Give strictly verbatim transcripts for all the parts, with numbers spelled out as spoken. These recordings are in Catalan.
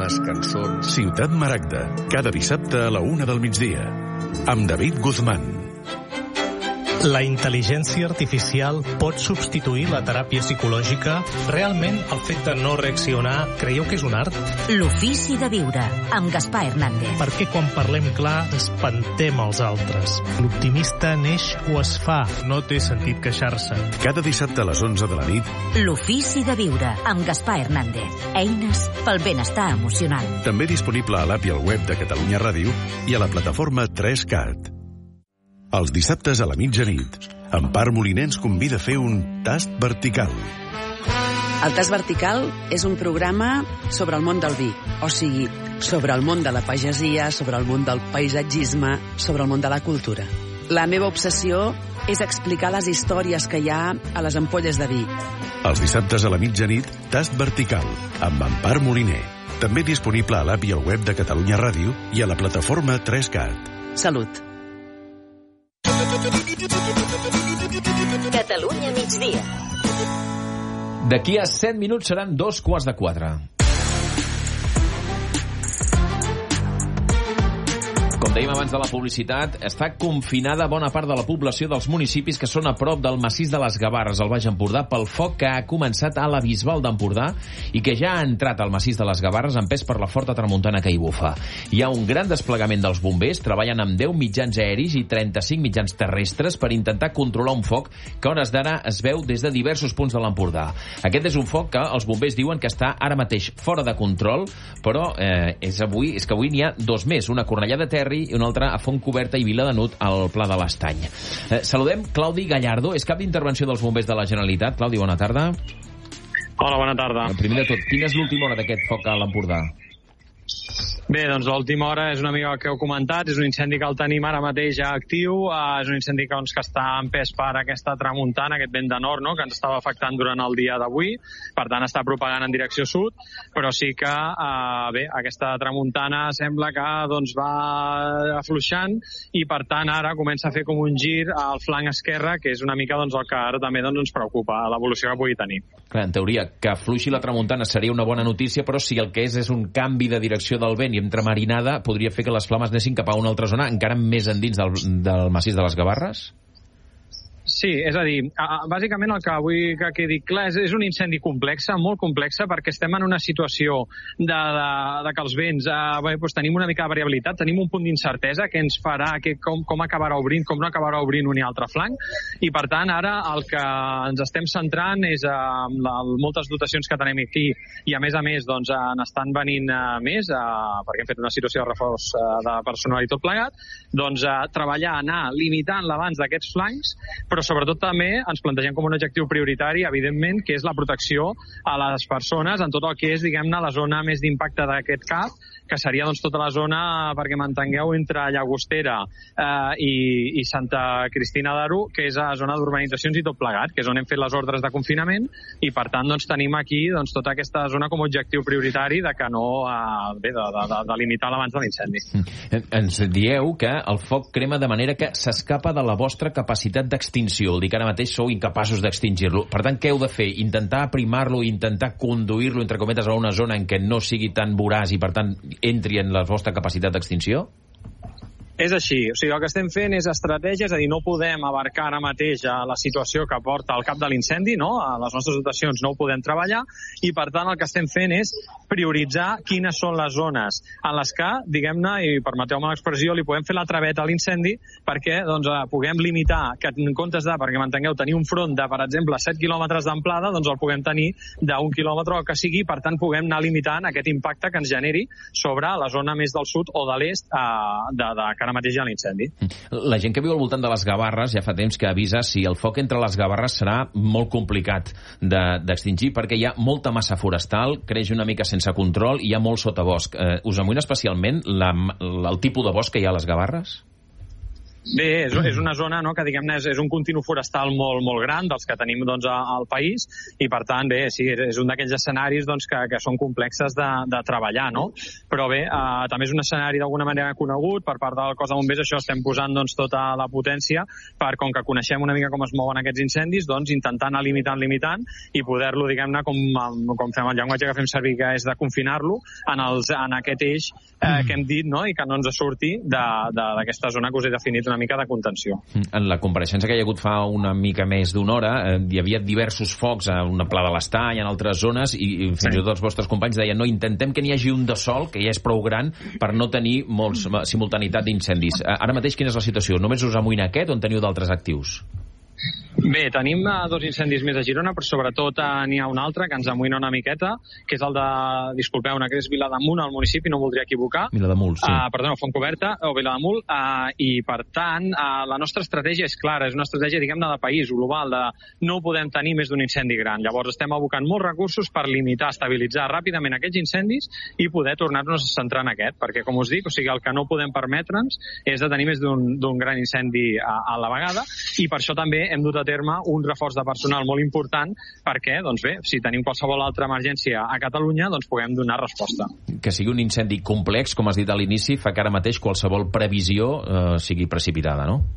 les cançons... Ciutat Maragda, cada dissabte a la una del migdia, amb David Guzmán. La intel·ligència artificial pot substituir la teràpia psicològica? Realment, el fet de no reaccionar, creieu que és un art? L'ofici de viure, amb Gaspar Hernández. Per què quan parlem clar espantem els altres? L'optimista neix o es fa, no té sentit queixar-se. Cada dissabte a les onze de la nit, L'ofici de viure, amb Gaspar Hernández. Eines pel benestar emocional. també disponible a l'app i al web de Catalunya Ràdio i a la plataforma tres cat. Els dissabtes a la mitjanit, Empar Moliner ens convida a fer un tast vertical. El Tast Vertical és un programa sobre el món del vi, o sigui, sobre el món de la pagesia, sobre el món del paisatgisme, sobre el món de la cultura. La meva obsessió és explicar les històries que hi ha a les ampolles de vi. Els dissabtes a la mitjanit, Tast Vertical, amb Empar Moliner. També disponible a l'app i al web de Catalunya Ràdio i a la plataforma tres cat. Salut. Catalunya migdia. D'aquí a set minuts seran dos quarts de quatre. Com dèiem abans de la publicitat, està confinada bona part de la població dels municipis que són a prop del massís de les Gavarres, al Baix Empordà, pel foc que ha començat a la Bisbal d'Empordà i que ja ha entrat al massís de les Gavarres empès per la forta tramuntana que hi bufa. Hi ha un gran desplegament dels bombers, treballen amb deu mitjans aeris i trenta-cinc mitjans terrestres per intentar controlar un foc que a hores d'ara es veu des de diversos punts de l'Empordà. Aquest és un foc que els bombers diuen que està ara mateix fora de control, però eh, és, avui, és que avui n'hi ha dos més, una a Cornellà de Terri i una altra a Fontcoberta i Viladenut al Pla de l'Estany. Eh, saludem Claudi Gallardo, és cap d'intervenció dels bombers de la Generalitat. Claudi, bona tarda. Hola, bona tarda. Primer de tot, quina és l'última hora d'aquest foc a l'Empordà? Bé, doncs l'última hora és una mica el que heu comentat, és un incendi que el tenim ara mateix ja actiu, uh, és un incendi que, doncs, que està empès per aquesta tramuntana, aquest vent de nord, no?, que ens estava afectant durant el dia d'avui, per tant està propagant en direcció sud, però sí que, uh, bé, aquesta tramuntana sembla que, doncs, va afluixant i, per tant, ara comença a fer com un gir al flanc esquerre, que és una mica, doncs, el que ara també, doncs, ens preocupa, l'evolució que pugui tenir. Clar, en teoria, que afluixi la tramuntana seria una bona notícia, però si el que és és un canvi de direcció del vent i entremarinada, podria fer que les flames anessin cap a una altra zona, encara més endins del, del massís de les Gavarres? Sí, és a dir, bàsicament el que vull que quedi clar és, és un incendi complex, molt complex, perquè estem en una situació de, de, de que els vents eh, bé, doncs tenim una mica de variabilitat, tenim un punt d'incertesa que ens farà que com, com acabarà obrint, com no acabarà obrint un i altre flanc, i per tant ara el que ens estem centrant és en eh, moltes dotacions que tenim aquí i a més a més doncs eh, n'estan venint eh, més, eh, perquè hem fet una situació de reforç eh, de personal i tot plegat, doncs eh, treballar, anar limitant l'abans d'aquests flancs, però sobretot també ens plantegem com un objectiu prioritari, evidentment, que és la protecció a les persones en tot el que és, diguem-ne, la zona més d'impacte d'aquest cap, que seria doncs tota la zona, perquè m'entengueu, entre Llagostera eh, i, i Santa Cristina d'Aro, que és a zona d'urbanitzacions i tot plegat, que és on hem fet les ordres de confinament, i per tant doncs tenim aquí doncs, tota aquesta zona com a objectiu prioritari de que no, eh, bé, de, de, de, de limitar l'abans de l'incendi. Ens dieu que el foc crema de manera que s'escapa de la vostra capacitat d'extinció. Vol dir que ara mateix sou incapaços d'extingir-lo. Per tant, què heu de fer? Intentar aprimar-lo, intentar conduir-lo, entre cometes, a una zona en què no sigui tan voraç i, per tant, entri en la vostra capacitat d'extinció? És així, o sigui, el que estem fent és estratègia, és a dir, no podem abarcar ara mateix a la situació que porta al cap de l'incendi, no? A les nostres dotacions no ho podem treballar i, per tant, el que estem fent és prioritzar quines són les zones en les que, diguem-ne, i permeteu-me l'expressió, li podem fer la traveta a l'incendi perquè doncs, puguem limitar, que en comptes de, perquè m'entengueu, tenir un front de, per exemple, set quilòmetres d'amplada, doncs el puguem tenir d'un quilòmetre o que sigui, per tant, puguem anar limitant aquest impacte que ens generi sobre la zona més del sud o de l'est eh, de, de ara mateix hi ha l'incendi. La gent que viu al voltant de les Gavarres ja fa temps que avisa si el foc entre les Gavarres serà molt complicat d'extingir de, perquè hi ha molta massa forestal, creix una mica sense control i hi ha molt sotabosc. Eh, us amoïna especialment la, la, el tipus de bosc que hi ha a les Gavarres? Bé, és, és una zona, no, que diguem-ne és, és un continu forestal molt, molt gran dels que tenim doncs, al país i per tant, bé, sí, és un d'aquells escenaris doncs, que, que són complexes de, de treballar, no? Però bé, eh, també és un escenari d'alguna manera conegut per part del cos de bombers, això estem posant doncs, tota la potència per, com que coneixem una mica com es mouen aquests incendis, doncs intentar anar limitant, limitant i poder-lo, diguem-ne, com, com fem el llenguatge que fem servir, que és de confinar-lo en, els, en aquest eix eh, que hem dit, no?, i que no ens surti d'aquesta zona que us he definit una mica de contenció. En la compareixença que hi ha hagut fa una mica més d'una hora, eh, hi havia diversos focs a una pla de l'Estany, en altres zones, i, i fins i tot els vostres companys deien no, intentem que n'hi hagi un de sol, que ja és prou gran, per no tenir molts simultanitat d'incendis. Ara mateix quina és la situació? Només us amoïna aquest o en teniu d'altres actius? Bé, tenim uh, dos incendis més a Girona, però sobretot uh, n'hi ha un altre que ens amoïna una miqueta, que és el de, disculpeu, que és Vilademunt, al municipi, no voldria equivocar. Vilademunt, sí. Uh, perdó, Fontcoberta, o Vilademunt, uh, i per tant, uh, la nostra estratègia és clara, és una estratègia, diguem-ne, de país, global, de no podem tenir més d'un incendi gran. Llavors estem abocant molts recursos per limitar, estabilitzar ràpidament aquests incendis i poder tornar-nos a centrar en aquest, perquè, com us dic, o sigui, el que no podem permetre'ns és de tenir més d'un gran incendi a, a la vegada, i per això també hem dut a terme un reforç de personal molt important perquè, doncs bé, si tenim qualsevol altra emergència a Catalunya, doncs puguem donar resposta. Que sigui un incendi complex, com has dit a l'inici, fa que ara mateix qualsevol previsió eh, sigui precipitada, no?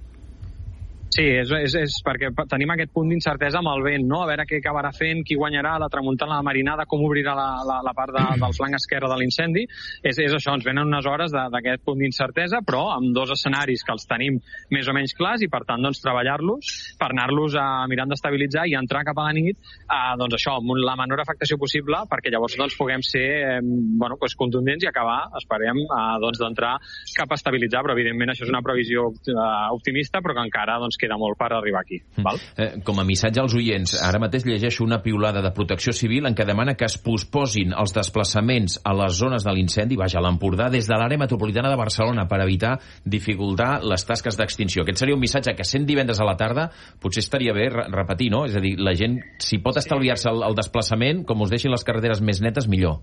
Sí, és, és, és perquè tenim aquest punt d'incertesa amb el vent, no? A veure què acabarà fent, qui guanyarà, la tramuntana, la marinada, com obrirà la, la, la part de, del flanc esquerre de l'incendi. És, és això, ens venen unes hores d'aquest punt d'incertesa, però amb dos escenaris que els tenim més o menys clars i, per tant, doncs, treballar-los per anar-los a mirant d'estabilitzar i entrar cap a la nit, eh, doncs això, amb la menor afectació possible, perquè llavors doncs, puguem ser eh, bueno, doncs, contundents i acabar, esperem, eh, doncs, d'entrar cap a estabilitzar, però evidentment això és una previsió eh, optimista, però que encara doncs, queda molt per arribar aquí. Val? Eh, com a missatge als oients, ara mateix llegeixo una piulada de Protecció Civil en què demana que es posposin els desplaçaments a les zones de l'incendi, vaja, a l'Empordà, des de l'àrea metropolitana de Barcelona per evitar dificultar les tasques d'extinció. Aquest seria un missatge que sent divendres a la tarda potser estaria bé repetir, no? És a dir, la gent, si pot estalviar-se el, el desplaçament, com us deixin les carreteres més netes, millor.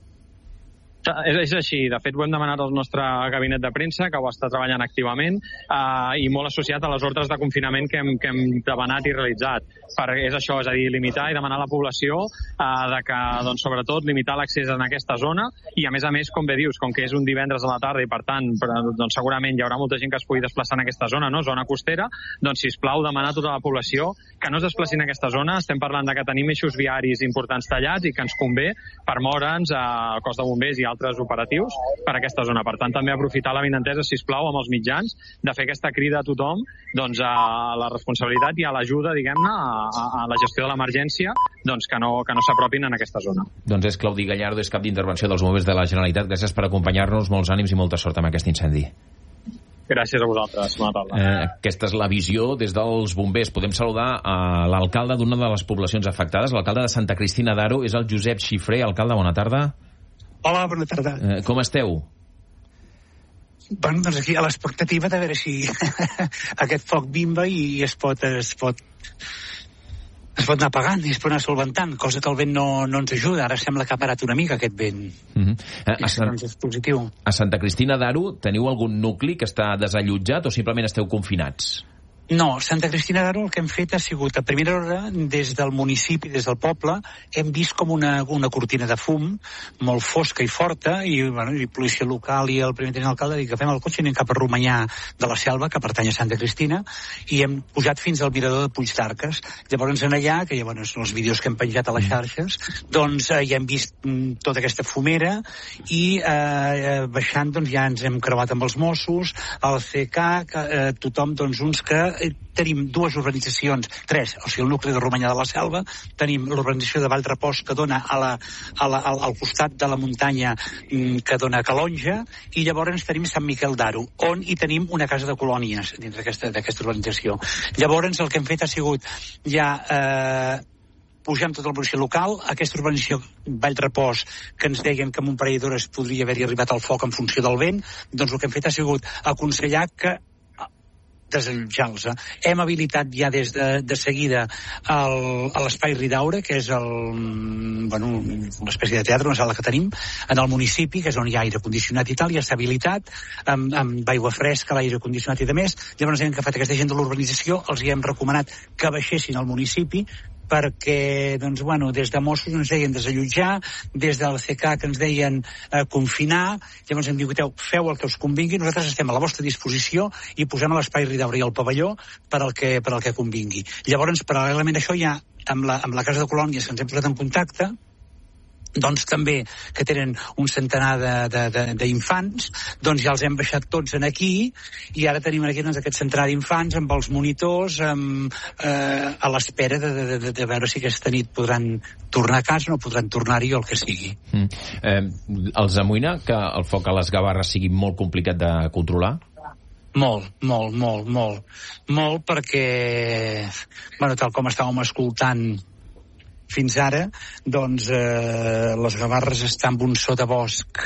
És, és així. De fet, ho hem demanat al nostre gabinet de premsa, que ho està treballant activament, eh, i molt associat a les ordres de confinament que hem, que hem demanat i realitzat. Per, és això, és a dir, limitar i demanar a la població eh, de que, doncs, sobretot, limitar l'accés en aquesta zona i, a més a més, com bé dius, com que és un divendres a la tarda i, per tant, doncs, segurament hi haurà molta gent que es pugui desplaçar en aquesta zona, no? Zona costera, doncs, sisplau, demanar a tota la població que no es desplacin en aquesta zona. Estem parlant de que tenim eixos viaris importants tallats i que ens convé per moure'ns al cos de bombers i altres operatius per aquesta zona. Per tant, també aprofitar la vinentesa, sisplau, amb els mitjans, de fer aquesta crida a tothom doncs, a la responsabilitat i a l'ajuda, diguem-ne, a, a la gestió de l'emergència, doncs, que no, que no s'apropin en aquesta zona. Doncs és Claudi Gallardo, és cap d'intervenció dels bombers de la Generalitat. Gràcies per acompanyar-nos, molts ànims i molta sort amb aquest incendi. Gràcies a vosaltres. Bona tarda. Eh, aquesta és la visió des dels bombers. Podem saludar a l'alcalde d'una de les poblacions afectades. L'alcalde de Santa Cristina d'Aro és el Josep Xifré. Alcalde, bona tarda. Hola, bona tarda. Eh, com esteu? Bueno, doncs aquí a l'expectativa de veure si aquest foc bimba i es pot, es pot, es pot anar apagant i es pot anar solventant, cosa que el vent no, no ens ajuda. Ara sembla que ha parat una mica aquest vent. Uh-huh. a, a, Sant... doncs és positiu. A Santa Cristina d'Aro teniu algun nucli que està desallotjat o simplement esteu confinats? No, Santa Cristina d'Aro el que hem fet ha sigut, a primera hora, des del municipi, des del poble, hem vist com una, una cortina de fum molt fosca i forta, i, bueno, i policia local i el primer tenent alcalde dic que fem el cotxe i anem cap a Romanyà de la Selva, que pertany a Santa Cristina, i hem pujat fins al mirador de Puig d'Arques. Llavors en allà, que ja, bueno, són els vídeos que hem penjat a les xarxes, doncs eh, ja hem vist mm, tota aquesta fumera i eh, baixant doncs ja ens hem creuat amb els Mossos, el C K, que, eh, tothom, doncs uns que tenim dues organitzacions, tres, o sigui, el nucli de Romanyà de la Selva, tenim l'organització de Vallrepòs que dona a la, a la, al, al costat de la muntanya que dona a Calonja, i llavors tenim Sant Miquel d'Aro, on hi tenim una casa de colònies dins d'aquesta d'aquesta organització. Llavors el que hem fet ha sigut ja eh, pujar amb tota la policia local, aquesta urbanització Vallrepòs, que ens deien que en un parell d'hores podria haver-hi arribat al foc en funció del vent, doncs el que hem fet ha sigut aconsellar que desallotjar-los. Hem habilitat ja des de, de seguida el, l'espai Ridaura, que és el, bueno, una espècie de teatre, una sala que tenim, en el municipi, que és on hi ha aire condicionat i tal, ja està habilitat, amb, amb aigua fresca, l'aire condicionat i de més. Llavors hem agafat aquesta gent de l'urbanització, els hi hem recomanat que baixessin al municipi, perquè, doncs, bueno, des de Mossos ens deien desallotjar, des del C K que ens deien eh, confinar, llavors hem dit, feu el que us convingui, nosaltres estem a la vostra disposició i posem a l'espai Ridaura i al pavelló per al que, per al que convingui. Llavors, paral·lelament a això, ja amb la, amb la Casa de Colònies que ens hem posat en contacte, doncs també, que tenen un centenar d'infants, doncs ja els hem baixat tots en aquí, i ara tenim aquí doncs, aquest centenar d'infants amb els monitors, amb, eh, a l'espera de, de, de, de veure si aquesta nit podran tornar a casa, no podran tornar-hi o el que sigui. Mm. Eh, els amoïna que el foc a les Gavarres sigui molt complicat de controlar? Molt, molt, molt, molt. Molt perquè, bueno, tal com estàvem escoltant fins ara, doncs eh, les Gavarres estan en un sotabosc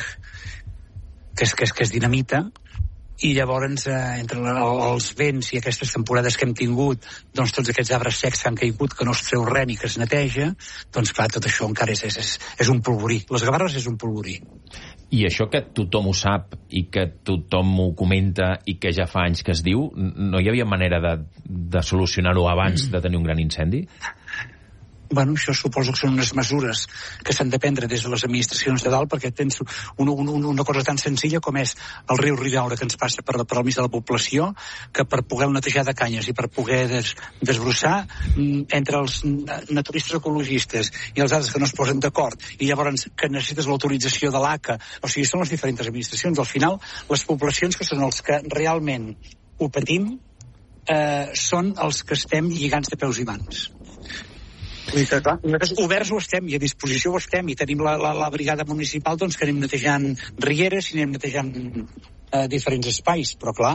que és, que és, que és dinamita, i llavors eh, entre la, els vents i aquestes temporades que hem tingut, doncs tots aquests arbres secs que han caigut, que no es treu res ni que es neteja, doncs clar, tot això encara és, és, és un polvorí. Les Gavarres és un polvorí. I això que tothom ho sap i que tothom ho comenta i que ja fa anys que es diu, no hi havia manera de, de solucionar-ho abans mm. de tenir un gran incendi? Bueno, això suposo que són unes mesures que s'han de prendre des de les administracions de dalt, perquè tens una, una, una cosa tan senzilla com és el riu Ridaura, que ens passa per, per al mig de la població, que per poder netejar de canyes i per poder des, desbrossar, entre els naturistes ecologistes i els altres que no es posen d'acord, i llavors que necessites l'autorització de l'A C A, o sigui, són les diferents administracions. Al final, les poblacions que són els que realment ho patim, eh, són els que estem lligants de peus i mans. Vull dir que, clar, nosaltres oberts ho estem i a disposició ho estem, i tenim la, la, la brigada municipal, doncs, que anem netejant rieres i anem netejant eh, diferents espais, però clar,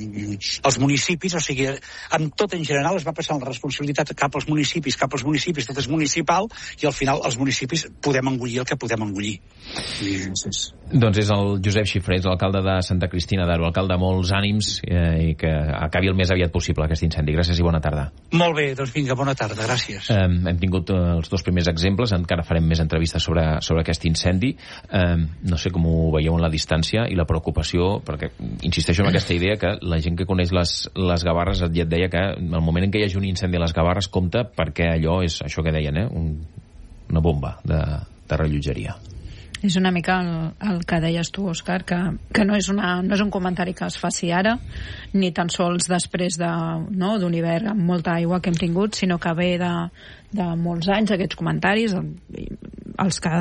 els municipis, o sigui, amb tot en general es va passar la responsabilitat cap als municipis, cap als municipis, tot és municipal, i al final els municipis podem engullir el que podem engullir. I, doncs... doncs és el Josep Xifrés, l'alcalde de Santa Cristina d'Aro, alcalde, molts ànims eh, i que acabi el més aviat possible aquest incendi. Gràcies i bona tarda. Molt bé, doncs vinga, bona tarda, gràcies. Eh, hem tingut eh, els dos primers exemples, encara farem més entrevistes sobre, sobre aquest incendi. Eh, no sé com ho veieu en la distància i la preocupació, perquè insisteixo en aquesta idea que la gent que coneix les, les Gavarres ja et deia que en el moment en què hi hagi un incendi a les Gavarres, compta, perquè allò és això que deien, eh? un, una bomba de, de rellotgeria. És una mica el, el que deies tu, Òscar, que, que no, és una, no és un comentari que es faci ara, ni tan sols després de, no, d'un hivern amb molta aigua que hem tingut, sinó que ve de, de molts anys aquests comentaris. Els que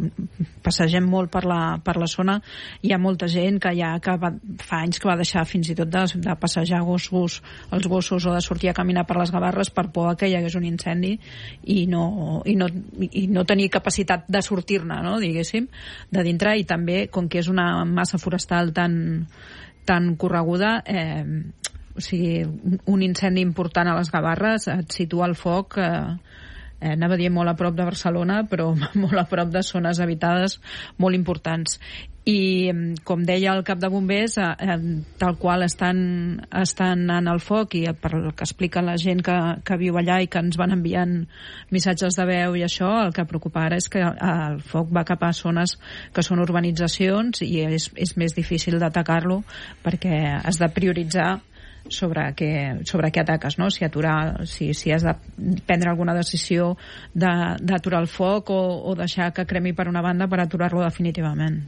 passegem molt per la, per la zona, hi ha molta gent que ja que va, fa anys que va deixar fins i tot de, de passejar gossos, els gossos, o de sortir a caminar per les Gavarres per por que hi hagués un incendi i no, i no, i no tenir capacitat de sortir-ne, no, diguéssim, de dintre. I també, com que és una massa forestal tan, tan correguda, eh, o sigui, un incendi important a les Gavarres et situa el foc eh, eh, anava a dir molt a prop de Barcelona, però molt a prop de zones habitades molt importants. I, com deia el cap de bombers, eh, tal qual estan, estan en el foc, i per el que explica la gent que, que viu allà i que ens van enviant missatges de veu i això, el que preocupa ara és que el foc va cap a zones que són urbanitzacions i és, és més difícil d'atacar-lo perquè has de prioritzar sobre què, sobre què ataques, no? Si aturar, si, si has de prendre alguna decisió d'aturar el foc o, o deixar que cremi per una banda per aturar-lo definitivament.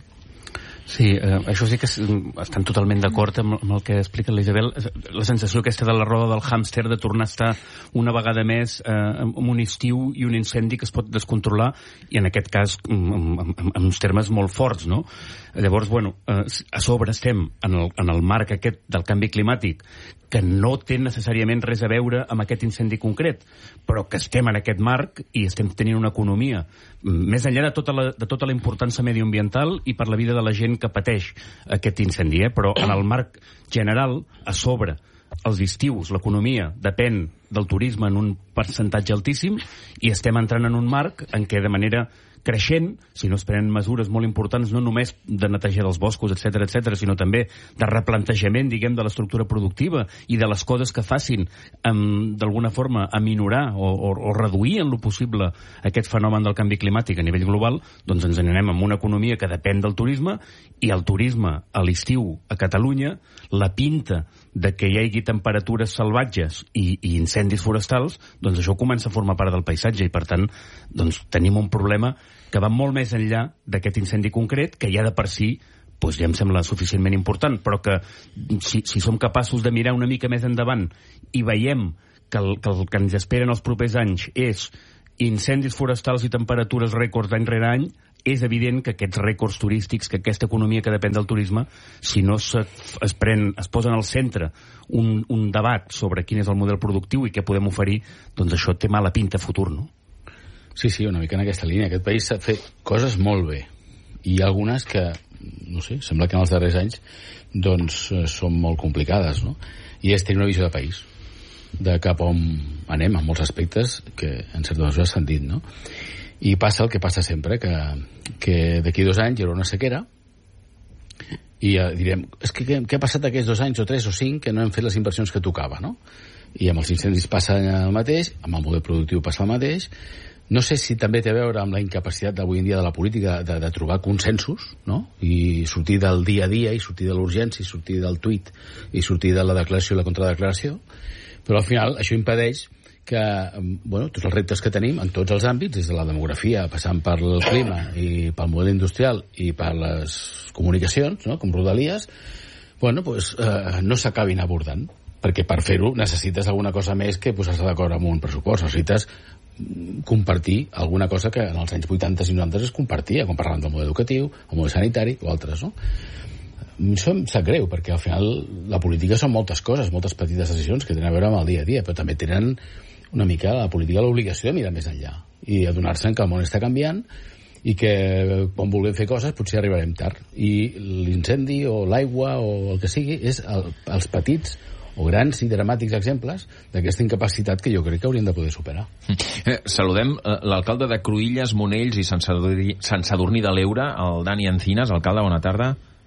Sí, eh, això sí que es, estan totalment d'acord amb, amb el que explica la Isabel. La sensació aquesta de la roda del hàmster, de tornar a estar una vegada més eh, amb un estiu i un incendi que es pot descontrolar, i en aquest cas en, en, en uns termes molt forts, no? Llavors, bueno, eh, a sobre estem en el, en el marc aquest del canvi climàtic, que no té necessàriament res a veure amb aquest incendi concret, però que estem en aquest marc i estem tenint una economia més enllà de tota la, de tota la importància mediambiental i per la vida de la gent que pateix aquest incendi, eh? Però en el marc general, a sobre, els estius, l'economia depèn del turisme en un percentatge altíssim, i estem entrant en un marc en què de manera creixent, si no es prenen mesures molt importants, no només de netejar dels boscos, etcètera, etcètera, sinó també de replantejament, diguem, de l'estructura productiva i de les coses que facin um, d'alguna forma aminorar o, o, o reduir en lo possible aquest fenomen del canvi climàtic a nivell global, doncs ens anem amb una economia que depèn del turisme, i el turisme a l'estiu a Catalunya, la pinta de que hi hagi temperatures salvatges i, i incendis forestals, doncs això comença a formar part del paisatge, i per tant doncs, tenim un problema que va molt més enllà d'aquest incendi concret, que ja de per si doncs ja em sembla suficientment important, però que si, si som capaços de mirar una mica més endavant i veiem que el, que el que ens esperen els propers anys és incendis forestals i temperatures rècords d'any rere any, és evident que aquests rècords turístics, que aquesta economia que depèn del turisme, si no es, es, pren, es posen al centre un, un debat sobre quin és el model productiu i què podem oferir, doncs això té mala pinta a futur, no? Sí, sí, una mica en aquesta línia. Aquest país s'ha fet coses molt bé. I hi ha algunes que, no sé, sembla que en els darrers anys doncs són molt complicades, no? I és tenir una visió de país, de cap on anem en molts aspectes que en certa mesura s'han dit, no? I passa el que passa sempre, que, que d'aquí dos anys hi haurà una sequera i ja direm, és que què, què ha passat aquests dos anys o tres o cinc que no hem fet les inversions que tocava, no? I amb els incendis passa el mateix, amb el model productiu passa el mateix. No sé si també té a veure amb la incapacitat d'avui en dia de la política de, de trobar consensos, no? I sortir del dia a dia, i sortir de l'urgència, i sortir del tuit, i sortir de la declaració i la contradeclaració. Però al final això impedeix que, bueno, tots els reptes que tenim en tots els àmbits, des de la demografia, passant per el clima i pel model industrial i per les comunicacions, no?, com Rodalies, bueno, pues, eh, no s'acabin abordant, perquè per fer-ho necessites alguna cosa més que posar-se d'acord amb un pressupost, necessites compartir alguna cosa que en els anys vuitanta i noranta es compartia, quan parlàvem del model educatiu, el model sanitari o altres, no? Això em sap greu, perquè al final la política són moltes coses, moltes petites decisions que tenen a veure amb el dia a dia, però també tenen una mica la política l'obligació de mirar més enllà i adonar-se que el món està canviant i que quan vulguem fer coses potser arribarem tard, i l'incendi o l'aigua o el que sigui és el, els petits o grans i dramàtics exemples d'aquesta incapacitat que jo crec que hauríem de poder superar. Eh, saludem eh, l'alcalde de Cruïlles, Monells i Sant Sadurní, Sant Sadurní de l'Eure, el Dani Encinas. Alcalde, bona tarda.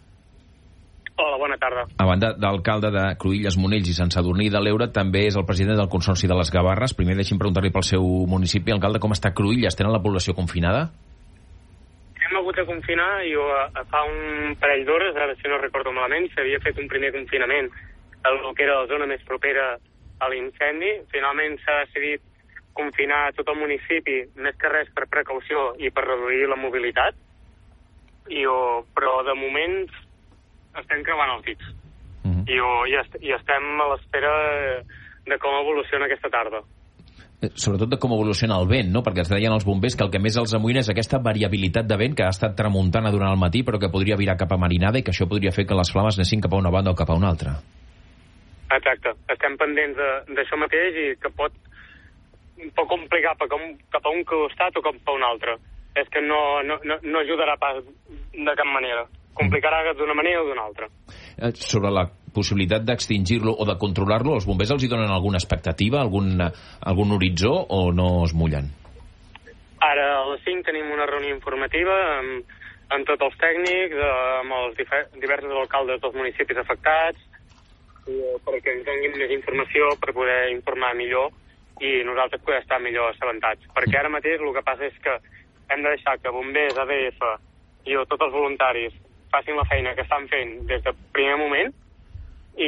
Hola, bona tarda. A banda d'alcalde de Cruïlles, Monells i Sant Sadurní de l'Eure, també és el president del Consorci de les Gavarres. Primer deixi'm preguntar-li pel seu municipi. Alcalde, com està Cruïlles? Tenen la població confinada? Hem hagut de confinar, i fa un parell d'hores, ara si no recordo malament, s'havia fet un primer confinament el que era la zona més propera a l'incendi. Finalment s'ha decidit confinar tot el municipi, més que res per precaució i per reduir la mobilitat, I, o, però de moment estem creuant els dits. Mm-hmm. I, o, i, est i estem a l'espera de com evoluciona aquesta tarda. Sobretot de com evoluciona el vent, no? Perquè ens deien els bombers que el que més els amoïna és aquesta variabilitat de vent que ha estat tramuntana durant el matí, però que podria virar cap a marinada i que això podria fer que les flames anessin cap a una banda o cap a una altra. Exacte. Estem pendents d'això mateix, i que pot, pot complicar cap a, un, cap a un costat o cap a un altre. És que no, no, no, no ajudarà pas de cap manera. Complicarà d'una manera o d'una altra. Eh, sobre la possibilitat d'extingir-lo o de controlar-lo, els bombers els hi donen alguna expectativa, algun, algun horitzó, o no es mullen? Ara a les cinc tenim una reunió informativa amb, amb tots els tècnics, amb els diversos alcaldes dels municipis afectats, i, perquè ens donin més informació per poder informar millor i nosaltres poder estar millor assabentats. Perquè ara mateix el que passa és que hem de deixar que bombers, A D F i tots els voluntaris facin la feina que estan fent des del primer moment i,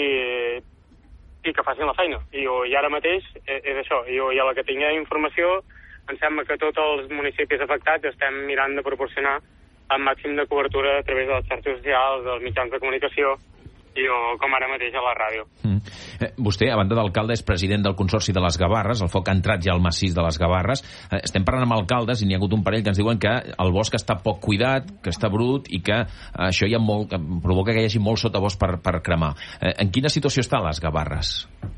i que facin la feina. I, i ara mateix és, és això. I, i a la que tinguem informació, em sembla que tots els municipis afectats estem mirant de proporcionar el màxim de cobertura a través de les xarxes socials, dels mitjans de comunicació, i o com ara mateix a la ràdio. Mm. Eh, vostè, a banda d'alcalde, és president del Consorci de les Gavarres. El foc ha entrat ja al massís de les Gavarres. Eh, estem parlant amb alcaldes, i n'hi ha hagut un parell que ens diuen que el bosc està poc cuidat, que està brut, i que eh, això hi ha molt, que provoca que hi hagi molt sotabosc per, per cremar. Eh, en quina situació estan les Gavarres?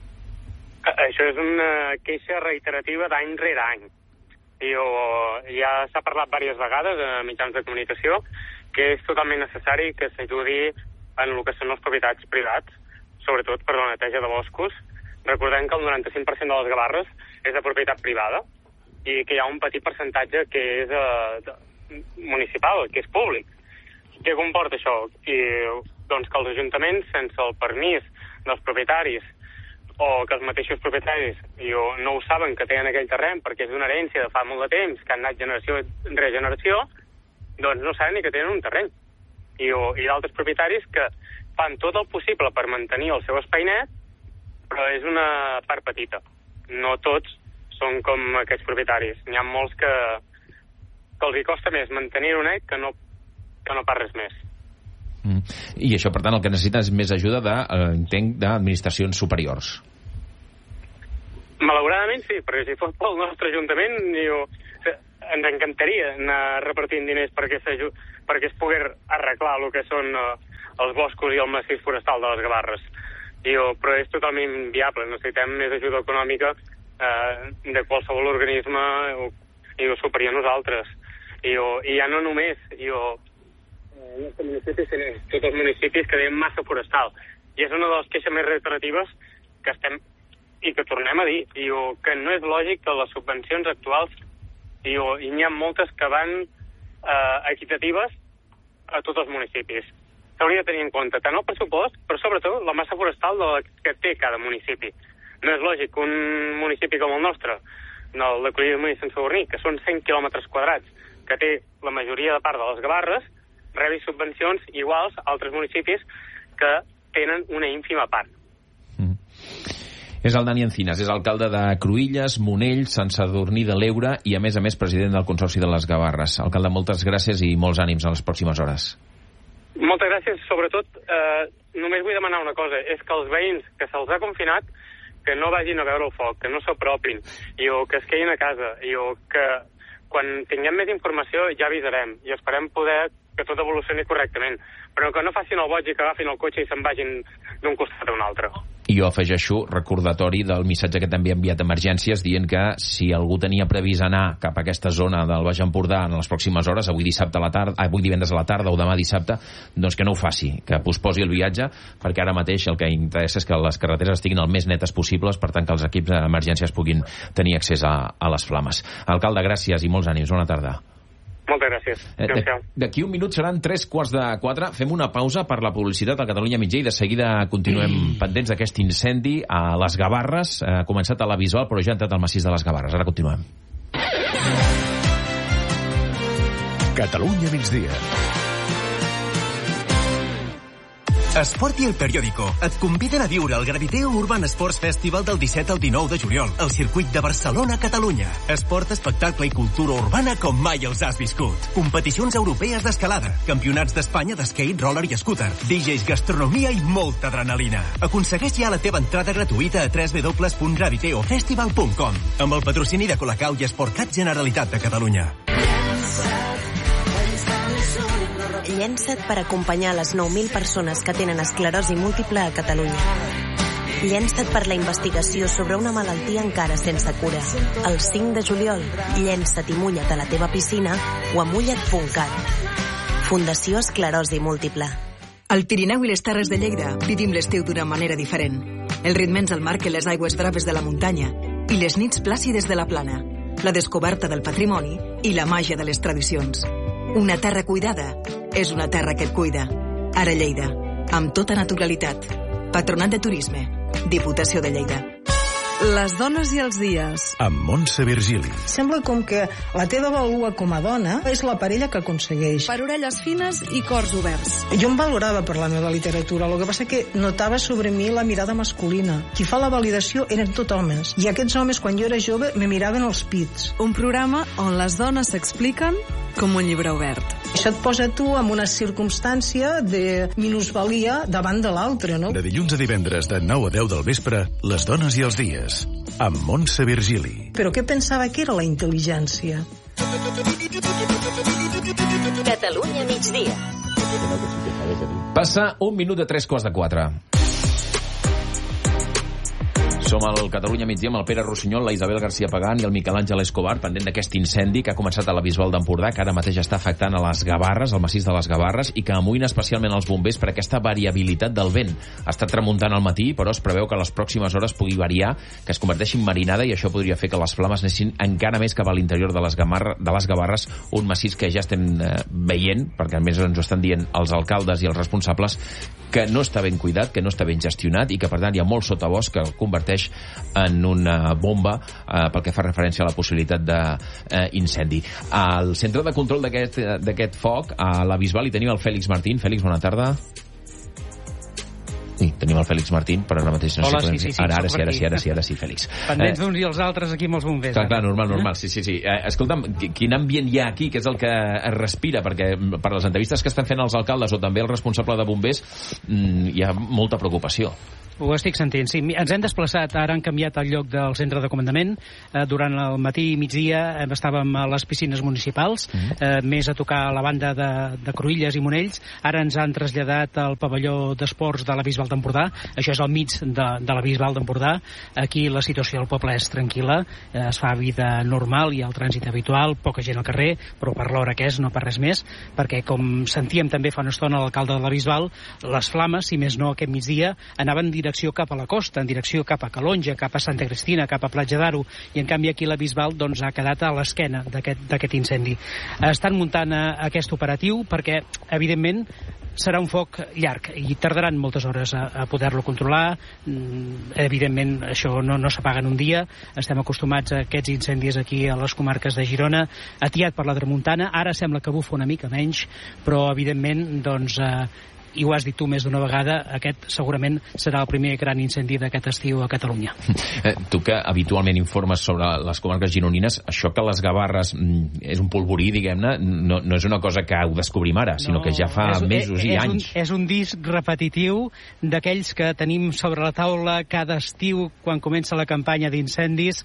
Això és una queixa reiterativa d'any rere any. I o, ja s'ha parlat diverses vegades a mitjans de comunicació que és totalment necessari que s'ajudi en el que són les propietats privats, sobretot per la neteja de boscos. Recordem que el noranta-cinc per cent de les Gavarres és de propietat privada i que hi ha un petit percentatge que és de, de, municipal, que és públic. Què comporta això? I, doncs que els ajuntaments, sense el permís dels propietaris, o que els mateixos propietaris jo, no ho saben que tenen aquell terreny perquè és d'una herència de fa molt de temps, que han anat generació rere generació, doncs no saben ni que tenen un terreny. I, o, i d'altres propietaris que fan tot el possible per mantenir el seu espai net, però és una part petita. No tots són com aquests propietaris. N'hi ha molts que, que els hi costa més mantenir-ho net que no, que no pas res més. Mm. I això, per tant, el que necessita és més ajuda de, eh, entenc, d'administracions superiors. Malauradament sí, perquè si fos pel nostre ajuntament jo, ens encantaria anar repartint diners perquè, perquè es pogués arreglar el que són eh, els boscos i el massís forestal de les Gavarres. Jo, però és totalment inviable. Necessitem més ajuda econòmica eh, de qualsevol organisme jo, superior a nosaltres. Jo, I ja no només jo, els municipis, tots els municipis que tenen massa forestal. I és una de les queixes més reiteratives que estem i que tornem a dir, jo, que no és lògic que les subvencions actuals jo, i n'hi ha moltes que van eh, equitatives a tots els municipis. S'hauria de tenir en compte tant el pressupost, però sobretot la massa forestal de la que té cada municipi. No és lògic que un municipi com el nostre, el de Collir i Sant Sadurní, que són cent quilòmetres quadrats, que té la majoria de part de les Gavarres, rebi subvencions iguals a altres municipis que tenen una ínfima part. Mm. És el Dani Encinas, és alcalde de Cruïlles, Monell, Sant Sadurní de l'Eure i, a més a més, president del Consorci de les Gavarres. Alcalde, moltes gràcies i molts ànims a les pròximes hores. Moltes gràcies. Sobretot, eh, només vull demanar una cosa, és que els veïns que se'ls ha confinat que no vagin a veure el foc, que no s'apropin, i o que es quedin a casa, i o que quan tinguem més informació ja avisarem i esperem poder que tot evolucioni correctament, però que no facin el boig i que agafin el cotxe i se'n vagin d'un costat a un altre. I jo afegeixo recordatori del missatge que també ha enviat Emergències dient que si algú tenia previst anar cap a aquesta zona del Baix Empordà en les pròximes hores, avui dissabte a la tarda, avui divendres a la tarda o demà dissabte, doncs que no ho faci, que posposi el viatge, perquè ara mateix el que interessa és que les carreteres estiguin el més netes possibles, per tant que els equips d'emergències puguin tenir accés a, a les flames. Alcalde, gràcies i molts ànims. Bona tarda. Moltes gràcies. Eh, D'aquí un minut seran tres quarts de quatre. Fem una pausa per la publicitat a Catalunya Mitjà i de seguida continuem mm. pendents d'aquest incendi a les Gavarres. Ha començat a la Bisbal, però ja ha entrat al massís de les Gavarres. Ara continuem. Catalunya Migdia. Esport i El Periódico et conviden a viure el Graviteo Urban Sports Festival del disset al dinou de juliol al circuit de Barcelona, Catalunya. Esport, espectacle i cultura urbana com mai els has viscut. Competicions europees d'escalada, campionats d'Espanya d'skate, roller i scooter, D Js, gastronomia i molta adrenalina. Aconsegueix ja la teva entrada gratuïta a w w w punt graviteo festival punt com amb el patrocini de Colacau i Esportcat Generalitat de Catalunya. Llença't per acompanyar les nou mil persones que tenen esclerosi múltiple a Catalunya. Llença't per la investigació sobre una malaltia encara sense cura. El cinc de juliol, llença't i mulla't a la teva piscina o a mulla't punt cat. Fundació Esclerosi Múltiple. Al Pirineu i les Terres de Lleida vivim l'estiu d'una manera diferent. Els ritmes del mar que les aigües braves de la muntanya i les nits plàcides de la plana, la descoberta del patrimoni i la màgia de les tradicions. Una terra cuidada és una terra que et cuida. Ara Lleida, amb tota naturalitat. Patronat de Turisme, Diputació de Lleida. Les dones i els dies. Amb Montse Virgili. Sembla com que la teva vàlua com a dona és la parella que aconsegueix. Per orelles fines i cors oberts. Jo em valorava per la meva literatura, el que passa que notava sobre mi la mirada masculina. Qui fa la validació eren tot homes. I aquests homes, quan jo era jove, me miraven els pits. Un programa on les dones s'expliquen com un llibre obert. Això et posa tu en una circumstància de minusvalia davant de l'altre, no? De dilluns a divendres, de nou a deu del vespre, les dones i els dies, amb Montse Virgili. Però què pensava que era la intel·ligència? Catalunya migdia. Passa un minut de tres quarts de quatre. Som al Catalunya migdia amb el Pere Rossinyol, la Isabel García Pagán i el Miquel Àngel Escobar, pendent d'aquest incendi que ha començat a la Bisbal d'Empordà, que ara mateix està afectant a les Gavarres, al massís de les Gavarres, i que amoïna especialment els bombers per aquesta variabilitat del vent. Ha estat tramuntant al matí, però es preveu que a les pròximes hores pugui variar, que es converteixi en marinada, i això podria fer que les flames anessin encara més cap a l'interior de les, Gamarra, de les Gavarres, un massís que ja estem eh, veient, perquè a més ens ho estan dient els alcaldes i els responsables, que no està ben cuidat, que no està ben gestionat i que, per tant, hi ha molt sotabosc que el converteix en una bomba eh, pel que fa referència a la possibilitat d'incendi. Eh, Al centre de control d'aquest foc, a la Bisbal, hi tenim el Fèlix Martín. Fèlix, bona tarda. Sí, tenim el Fèlix Martín, però ara mateix no Hola, sé... sí, sí, sí, ara, ara sí, ara sí, ara sí, ara sí, Fèlix. Pendents d'uns i els altres aquí amb els bombers. Clar, clar, normal, normal, sí, sí, sí. Eh, escolta'm, quin ambient hi ha aquí, que és el que es respira, perquè per les entrevistes que estan fent els alcaldes o també el responsable de bombers hi ha molta preocupació. Ho estic sentint, sí. Ens hem desplaçat, ara han canviat el lloc del centre de comandament. Eh, durant el matí i migdia eh, estàvem a les piscines municipals, eh, més a tocar la banda de, de Cruïlles i Monells. Ara ens han traslladat al pavelló d'esports de la Bisbal d'Empordà. Això és al mig de, de la Bisbal d'Empordà. Aquí la situació al poble és tranquil·la, eh, es fa vida normal, hi ha el trànsit habitual, poca gent al carrer, però per l'hora que és, no per res més, perquè com sentíem també fa una estona l'alcalde de la Bisbal, les flames, si més no aquest migdia, anaven directament direcció cap a la costa, en direcció cap a Calonja, cap a Santa Cristina, cap a Platja d'Aro, i en canvi aquí la Bisbal doncs, ha quedat a l'esquena d'aquest incendi. Estan muntant eh, aquest operatiu perquè, evidentment, serà un foc llarg i tardaran moltes hores a, a poder-lo controlar. Mm, evidentment, això no, no s'apaga en un dia. Estem acostumats a aquests incendis aquí a les comarques de Girona, atiat per la tramuntana. Ara sembla que bufa una mica menys, però, evidentment, doncs... Eh, i ho has dit tu més d'una vegada, aquest segurament serà el primer gran incendi d'aquest estiu a Catalunya. Eh, tu que habitualment informes sobre les comarques gironines, això que les Gavarres mm, és un polvorí, diguem-ne, no, no és una cosa que ho descobrim ara, sinó no, que ja fa és, mesos i és anys. Un, és un disc repetitiu d'aquells que tenim sobre la taula cada estiu quan comença la campanya d'incendis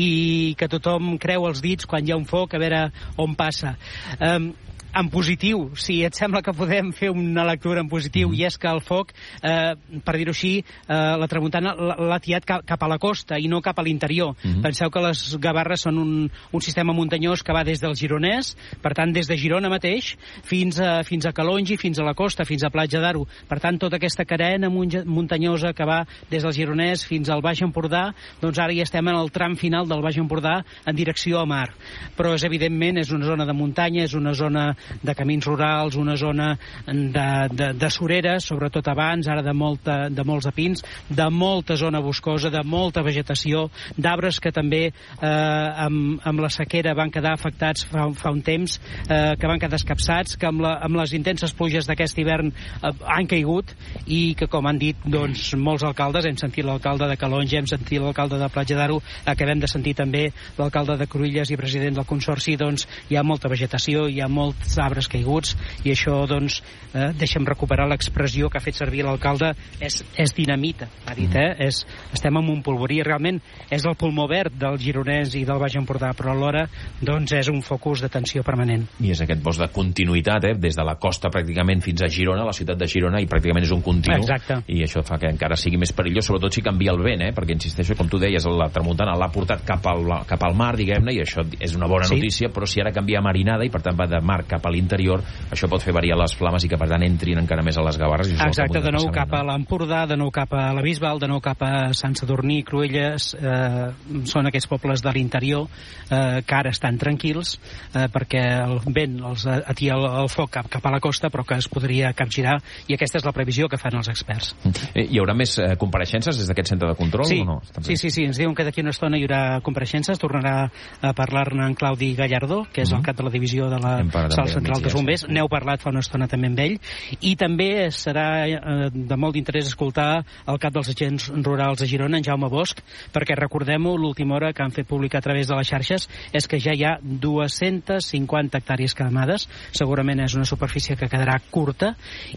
i que tothom creu els dits quan hi ha un foc a veure on passa. Um, en positiu, si et sembla que podem fer una lectura en positiu, mm. i és que el foc, eh, per dir-ho així, eh, la tramuntana l'ha tiat cap, cap a la costa i no cap a l'interior. Mm. Penseu que les Gavarres són un, un sistema muntanyós que va des del Gironès, per tant, des de Girona mateix, fins a, fins a Calongi, fins a la costa, fins a Platja d'Aro. Per tant, tota aquesta carena muntanyosa que va des del Gironès fins al Baix Empordà, doncs ara ja estem en el tram final del Baix Empordà en direcció a mar. Però, és evidentment, és una zona de muntanya, és una zona de camins rurals, una zona de, de, de sureres, sobretot abans, ara de, molta, de molts de pins, de molta zona boscosa, de molta vegetació, d'arbres que també eh, amb, amb la sequera van quedar afectats fa, fa un temps, eh, que van quedar escapçats, que amb, la, amb les intenses pluges d'aquest hivern eh, han caigut i que, com han dit doncs, molts alcaldes, hem sentit l'alcalde de Calonja, hem sentit l'alcalde de Platja d'Aro, acabem de sentir també l'alcalde de Cruïlles i president del Consorci, doncs hi ha molta vegetació, hi ha molts arbres caiguts i això, doncs, eh, deixem recuperar l'expressió que ha fet servir l'alcalde, és, és dinamita, ha dit, eh? És, estem en un polvorí, realment és el pulmó verd del Gironès i del Baix Empordà, però alhora, doncs, és un focus de tensió permanent. I és aquest bosc de continuïtat, eh? Des de la costa pràcticament fins a Girona, la ciutat de Girona, i pràcticament és un continu. Exacte. I això fa que encara sigui més perillós, sobretot si canvia el vent, eh? Perquè, insisteixo, com tu deies, la tramuntana l'ha portat cap al, cap al mar, diguem-ne, i això és una bona sí. notícia, però si ara canvia a marinada i per tant va de mar cap a l'interior, això pot fer variar les flames i que per tant entrin encara més a les Gavarres. I exacte, de nou cap a l'Empordà, de nou cap a la Bisbal, de nou cap a Sant Sadurní, Cruïlles, eh, són aquests pobles de l'interior eh, que ara estan tranquils eh, perquè el vent els atia el, el foc cap, cap a la costa, però que es podria capgirar, i aquesta és la previsió que fan els experts. Hi haurà més eh, compareixences des d'aquest centre de control sí, o no? Sí, sí, sí, ens diuen que d'aquí una estona hi haurà compareixences, tornarà a parlar-ne en Claudi Gallardó, que és uh -huh. el cap de la divisió de la Sala Central dels Bombers, n'heu parlat fa una estona també amb ell, i també serà eh, de molt d'interès escoltar el cap dels agents rurals de Girona, en Jaume Bosch, perquè recordem-ho, l'última hora que han fet pública a través de les xarxes és que ja hi ha dues-centes cinquanta hectàrees cremades, segurament és una superfície que quedarà curta,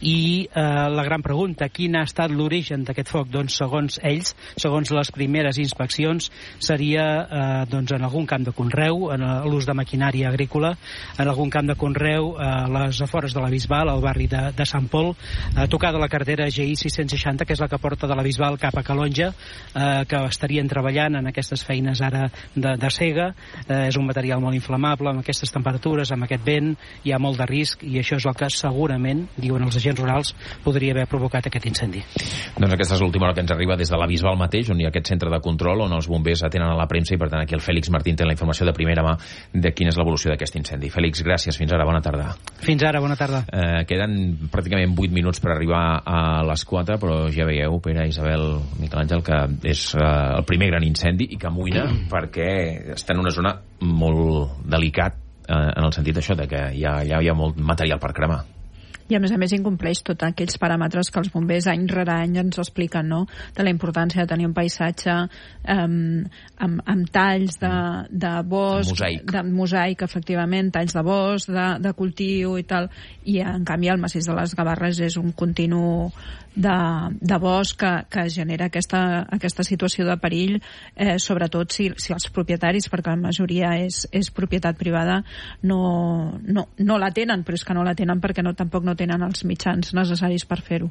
i eh, la gran pregunta, quin ha estat l'origen d'aquest foc? Doncs segons ells, segons les primeres inspeccions, seria eh, doncs, en algun camp de conreu, en l'ús de maquinària agrícola, en algun camp de conreu conreu a les afores de la Bisbal, al barri de, de Sant Pol, a tocar de la carretera G I sis-cents seixanta, que és la que porta de la Bisbal cap a Calonja, eh, que estarien treballant en aquestes feines ara de, de cega. Eh, és un material molt inflamable, amb aquestes temperatures, amb aquest vent, hi ha molt de risc, i això és el que segurament, diuen els agents rurals, podria haver provocat aquest incendi. Doncs aquesta és l'última hora que ens arriba des de la Bisbal mateix, on hi ha aquest centre de control, on els bombers atenen a la premsa, i per tant aquí el Fèlix Martín té la informació de primera mà de quina és l'evolució d'aquest incendi. Fèlix, gràcies, fins ara, bona tarda. Fins ara, bona tarda. Eh, queden pràcticament vuit minuts per arribar a les quatre, però ja veieu, Pere, Isabel, Miquel Àngel, que és eh, el primer gran incendi i que amoïna perquè està en una zona molt delicat, eh, en el sentit això de que hi ha, ja hi ha molt material per cremar. I a més a més incompleix tots aquells paràmetres que els bombers any rere any ens expliquen, no? De la importància de tenir un paisatge um, amb, amb talls de, de bosc, mosaic. de mosaic, efectivament, talls de bosc, de, de cultiu i tal, i en canvi el massís de les Gavarres és un continu de, de bosc que, que genera aquesta, aquesta situació de perill, eh, sobretot si, si els propietaris, perquè la majoria és, és propietat privada, no, no, no la tenen, però és que no la tenen perquè no, tampoc no tenen els mitjans necessaris per fer-ho.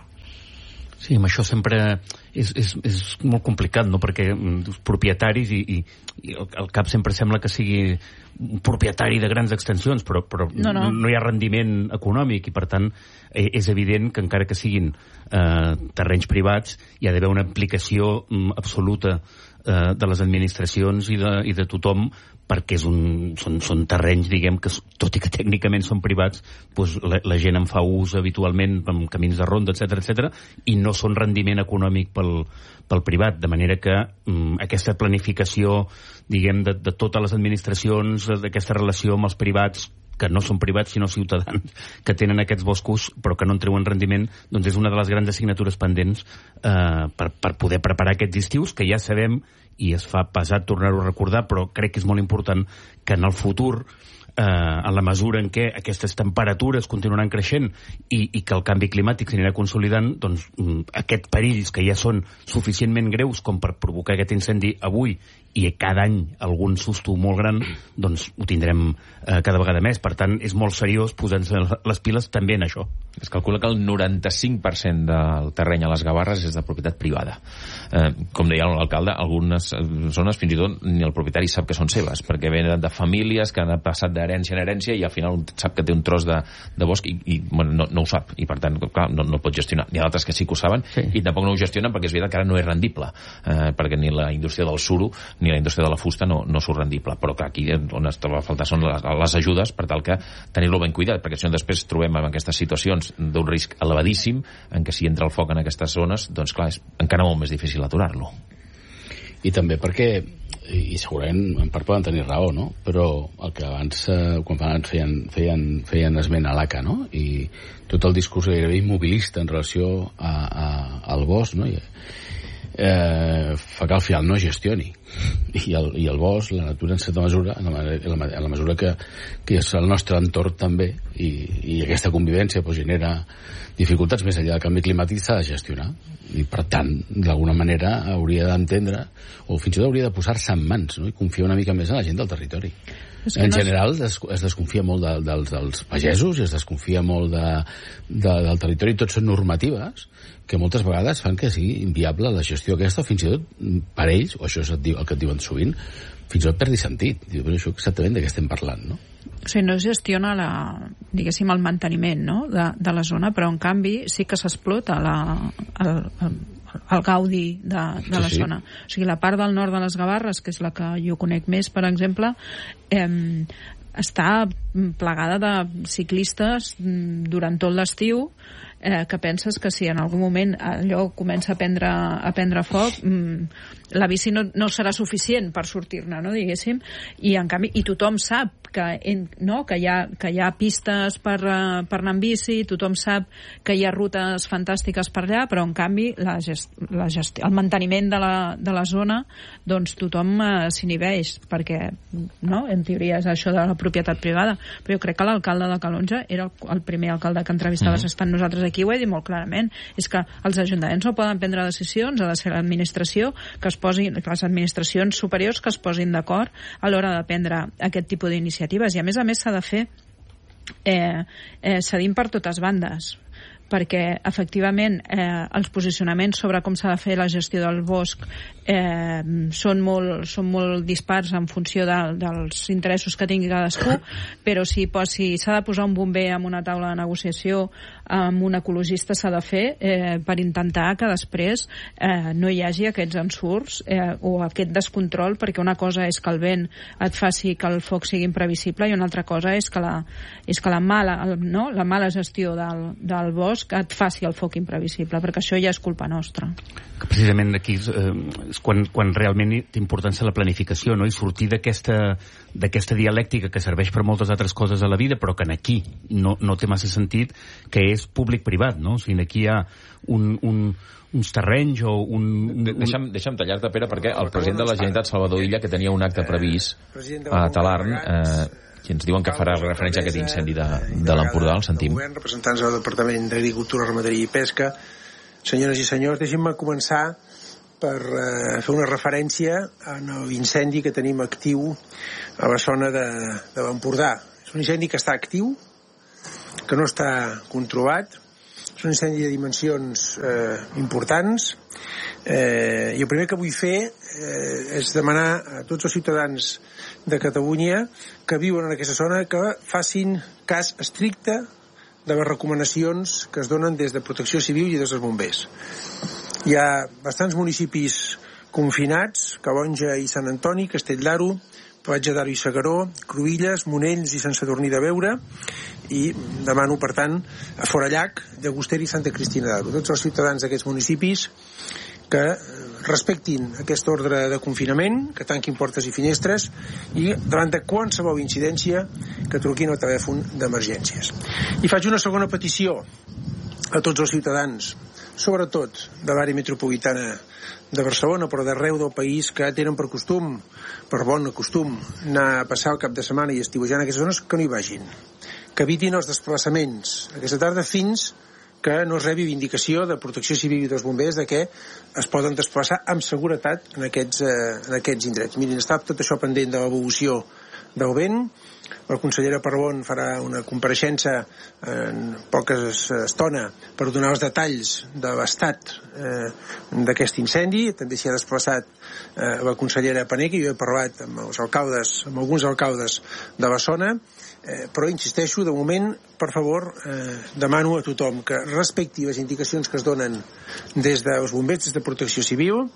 Sí, amb això sempre és, és, és molt complicat, no? Perquè els propietaris i, i, i al cap sempre sembla que sigui un propietari de grans extensions, però, però no, no. no hi ha rendiment econòmic, i per tant és evident que encara que siguin eh, terrenys privats hi ha d'haver una implicació mm, absoluta eh, de les administracions i de, i de tothom, perquè és un, són, són terrenys, diguem, que tot i que tècnicament són privats, doncs la, la gent en fa ús habitualment amb camins de ronda, etcètera, etcètera, i no són rendiment econòmic pel, pel privat, de manera que mm, aquesta planificació, diguem, de, de totes les administracions, d'aquesta relació amb els privats, que no són privats sinó ciutadans, que tenen aquests boscos però que no en treuen rendiment, doncs és una de les grans assignatures pendents eh, per, per poder preparar aquests estius, que ja sabem, i es fa pesat tornar-ho a recordar, però crec que és molt important que en el futur, eh, en la mesura en què aquestes temperatures continuaran creixent i, i que el canvi climàtic s'anirà consolidant, doncs aquests perills que ja són suficientment greus com per provocar aquest incendi avui i cada any algun susto molt gran, doncs ho tindrem eh, cada vegada més. Per tant, és molt seriós posar-se les piles també en això. Es calcula que el noranta-cinc per cent del terreny a les Gavarres és de propietat privada. Eh, com deia l'alcalde, algunes zones fins i tot ni el propietari sap que són seves, perquè venen de famílies que han passat d'herència en herència i al final sap que té un tros de, de bosc i, i bueno, no, no ho sap, i per tant clar, no, no pot gestionar. N'hi ha d'altres que sí que ho saben, sí. I tampoc no ho gestionen perquè és veritat que ara no és rendible, eh, perquè ni la indústria del suro ni la indústria de la fusta no, no surt rendible, però que aquí on es troba a faltar són les, les ajudes per tal que tenir-lo ben cuidat, perquè si no després trobem en aquestes situacions d'un risc elevadíssim en què si entra el foc en aquestes zones, doncs clar, és encara molt més difícil aturar-lo. I també perquè, i segurament en part poden tenir raó, no? Però el que abans, eh, quan abans feien, feien, feien esment a l'A C A, no? I tot el discurs gairebé immobilista en relació a, a, al bosc, no? I, eh, fa que al final no gestioni i el, i el bosc, la natura en certa mesura en la, en la, en la mesura que, que és el nostre entorn també i, i aquesta convivència pues, genera dificultats més enllà del canvi climàtic, s'ha de gestionar i per tant d'alguna manera hauria d'entendre o fins i tot hauria de posar-se en mans, no? I confiar una mica més en la gent del territori. En general es, es desconfia molt de, dels, dels pagesos i es desconfia molt de, de, del territori, tot són normatives que moltes vegades fan que sigui inviable la gestió aquesta, o fins i tot per ells, o això és el que et diuen sovint, fins i tot perdi sentit. Diu, però això exactament de què estem parlant, no? O sigui, no es gestiona la, diguéssim, el manteniment, no?, de, de la zona, però en canvi sí que s'explota la, el, el, el gaudi de, de sí, la sí. zona. O sigui, la part del nord de les Gavarres, que és la que jo conec més, per exemple, eh, està plegada de ciclistes durant tot l'estiu, eh, que penses que si en algun moment allò comença a prendre, a prendre foc, mm, la bici no, no serà suficient per sortir-ne, no, diguéssim, i en canvi, i tothom sap que, en, no, que, hi ha, que hi ha pistes per, uh, per anar en bici, tothom sap que hi ha rutes fantàstiques per allà, però en canvi la gest, la gest, el manteniment de la, de la zona, doncs tothom uh, s'inhibeix, perquè no, en teoria és això de la propietat privada, però jo crec que l'alcalde de Calonja era el, el primer alcalde que entrevistaves mm-hmm. estant nosaltres aquí, ho he dit molt clarament, és que els ajuntaments no poden prendre decisions, ha de ser l'administració que es posin, les administracions superiors que es posin d'acord a l'hora de prendre aquest tipus d'iniciatives, i a més a més s'ha de fer eh, eh, cedim per totes bandes, perquè efectivament eh, els posicionaments sobre com s'ha de fer la gestió del bosc eh, són, molt, són molt dispars en funció de, dels interessos que tingui cadascú, però si, si s'ha de posar un bomber en una taula de negociació amb un ecologista s'ha de fer eh, per intentar que després eh, no hi hagi aquests ensurts eh, o aquest descontrol, perquè una cosa és que el vent et faci que el foc sigui imprevisible i una altra cosa és que la, és que la, mala, no? la mala gestió del, del bosc que et faci el foc imprevisible, perquè això ja és culpa nostra. Que precisament aquí eh, és quan, quan realment té importància la planificació, no? I sortir d'aquesta d'aquesta dialèctica que serveix per moltes altres coses a la vida, però que aquí no, no té massa sentit, que és públic-privat, no? O sigui, aquí hi ha un, un, uns terrenys o un... un... Deixa'm, deixa'm tallar-te, Pere, perquè el president de la Generalitat, Salvador Illa, que tenia un acte previst a Talarn, eh, i ens diuen que farà referència a aquest incendi de, de l'Empordà, el sentim. Representants del Departament d'Agricultura, Ramaderia i Pesca, senyores i senyors, deixin-me començar per eh, fer una referència a l'incendi que tenim actiu a la zona de, de l'Empordà. És un incendi que està actiu, que no està controlat, és un incendi de dimensions eh, importants, eh, i el primer que vull fer eh, és demanar a tots els ciutadans de Catalunya que viuen en aquesta zona que facin cas estricte de les recomanacions que es donen des de Protecció Civil i des dels bombers. Hi ha bastants municipis confinats, Calonja i Sant Antoni, Castell d'Aro, Platja d'Aro i Segaró, Cruïlles, Monells i Sant Sadurní de Beure, i demano, per tant, a Forallac, Llagostera i Santa Cristina d'Aro. Tots els ciutadans d'aquests municipis que respectin aquest ordre de confinament, que tanquin portes i finestres, i davant de qualsevol incidència que truquin al telèfon d'emergències. I faig una segona petició a tots els ciutadans, sobretot de l'àrea metropolitana de Barcelona, però d'arreu del país, que tenen per costum, per bon costum, anar a passar el cap de setmana i estiuejar en aquestes zones, que no hi vagin, que evitin els desplaçaments aquesta tarda fins que no es rebi vindicació de Protecció Civil i dels bombers de que es poden desplaçar amb seguretat en aquests, eh, en aquests indrets. Mirin, està tot això pendent de l'evolució del vent. La consellera Parlon farà una compareixença en poca estona per donar els detalls de l'estat eh, d'aquest incendi. També s'hi ha desplaçat eh, la consellera Paneque, jo he parlat amb els alcaldes, amb alguns alcaldes de la zona, eh, però insisteixo, de moment, per favor, eh, demano a tothom que respecti les indicacions que es donen des dels bombers, des de Protecció Civil,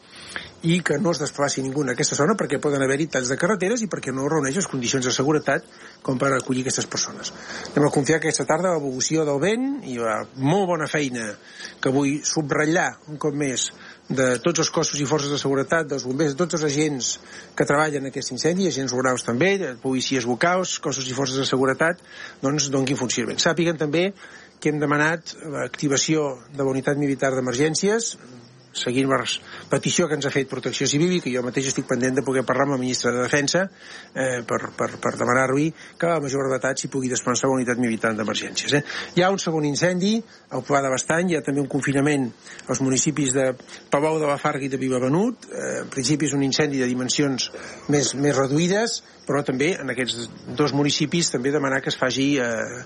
i que no es desplaci ningú en aquesta zona perquè poden haver-hi talls de carreteres i perquè no reuneix les condicions de seguretat com per acollir aquestes persones. Anem a confiar que aquesta tarda l'evolució del vent i la molt bona feina que vull subratllar un cop més de tots els cossos i forces de seguretat, dels bombers, de tots els agents que treballen en aquest incendi, agents rurals també, policies locals, cossos i forces de seguretat, doncs donguin funcionament. Sàpiguen també que hem demanat l'activació de la unitat militar d'emergències, seguint la petició que ens ha fet Protecció Civil i que jo mateix estic pendent de poder parlar amb el ministre de Defensa eh, per, per, per demanar-li que a major brevetat s'hi pugui desplaçar la unitat militar d'emergències. Eh. Hi ha un segon incendi al Pla de l'Estany, hi ha també un confinament als municipis de Palou de la Farga i de Vilavenut. Eh, en principi és un incendi de dimensions més, més reduïdes, però també en aquests dos municipis també demanar que es faci eh,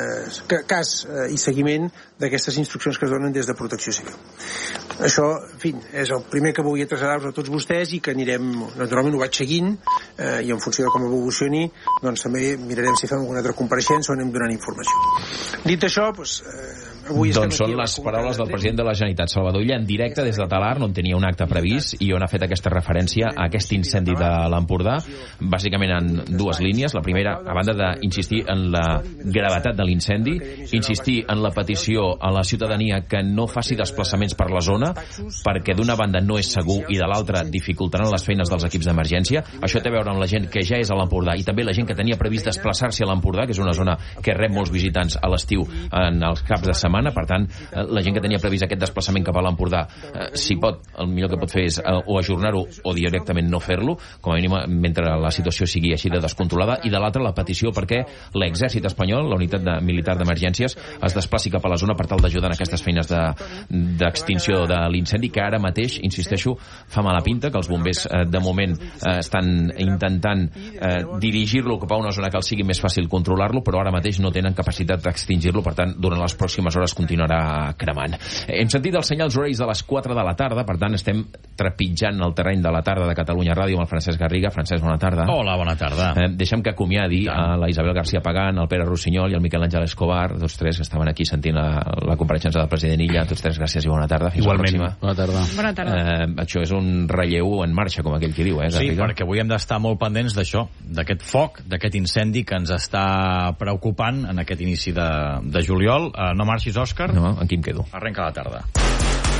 eh, cas eh, i seguiment d'aquestes instruccions que es donen des de Protecció Civil. Això, en fi, és el primer que volia traslladar-vos a tots vostès i que anirem, naturalment ho vaig seguint eh, i en funció de com evolucioni doncs també mirarem si fem alguna altra compareixença o anem donant informació. Dit això, doncs, eh, avui estem doncs són aquí les paraules del president de la Generalitat, Salvador Illa, en directe des de Talarn, on tenia un acte previst i on ha fet aquesta referència a aquest incendi de l'Empordà, bàsicament en dues línies. La primera, a banda d'insistir en la gravetat de l'incendi, insistir en la petició a la ciutadania que no faci desplaçaments per la zona, perquè d'una banda no és segur i de l'altra dificultaran les feines dels equips d'emergència. Això té a veure amb la gent que ja és a l'Empordà i també la gent que tenia previst desplaçar-se a l'Empordà, que és una zona que rep molts visitants a l'estiu en els caps de setmana, setmana, per tant, eh, la gent que tenia previst aquest desplaçament cap a l'Empordà, eh, si pot, el millor que pot fer és eh, o ajornar-ho o directament no fer-lo, com a mínim mentre la situació sigui així de descontrolada, i de l'altra la petició perquè l'exèrcit espanyol, la unitat de, militar d'emergències, es desplaci cap a la zona per tal d'ajudar en aquestes feines d'extinció de, de l'incendi, que ara mateix, insisteixo, fa mala pinta, que els bombers eh, de moment eh, estan intentant eh, dirigir-lo cap a una zona que els sigui més fàcil controlar-lo, però ara mateix no tenen capacitat d'extingir-lo, per tant, durant les pròximes hores continuarà cremant. Hem sentit els senyals horaris de les quatre de la tarda, per tant, estem trepitjant el terreny de la tarda de Catalunya Ràdio amb el Francesc Garriga. Francesc, bona tarda. Hola, bona tarda. Eh, deixa'm que acomiadi a la Isabel García Pagán, al Pere Rossinyol i al Miquel Àngel Escobar, tots tres que estaven aquí sentint la, la compareixença del president Illa. Tots tres, gràcies i bona tarda. Fins Igualment. la bona tarda. Bona tarda. Eh, això és un relleu en marxa, com aquell que diu, eh, Sí, Garriga? perquè avui hem d'estar molt pendents d'això, d'aquest foc, d'aquest incendi que ens està preocupant en aquest inici de, de juliol. Uh, no marxis, Òscar. No, aquí em quedo. Arrenca la tarda.